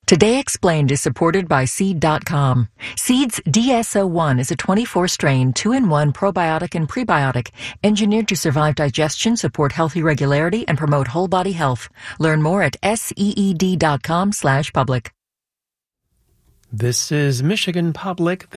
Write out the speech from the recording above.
Today Explained is supported by Seed.com. Seed's DSO1 is a 24-strain, 2-in-1 probiotic and prebiotic engineered to survive digestion, support healthy regularity, and promote whole body health. Learn more at SEED.com/public. This is Michigan Public.